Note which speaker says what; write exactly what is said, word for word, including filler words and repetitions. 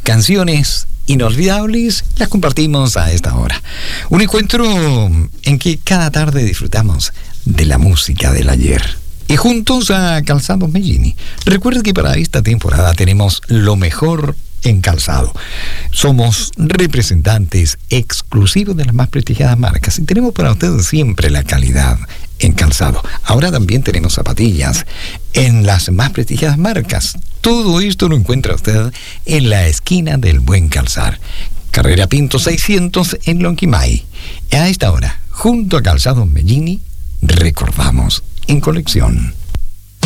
Speaker 1: canciones inolvidables las compartimos a esta hora. Un encuentro en que cada tarde disfrutamos de la música del ayer. Y juntos a Calzados Mellini. Recuerde que para esta temporada tenemos lo mejor en calzado. Somos representantes exclusivos de las más prestigiadas marcas y tenemos para ustedes siempre la calidad en calzado. Ahora también tenemos zapatillas en las más prestigiadas marcas. Todo esto lo encuentra usted en la esquina del Buen Calzar. Carrera Pinto seiscientos en Lonquimay. A esta hora, junto a Calzados Mellini, recordamos en colección.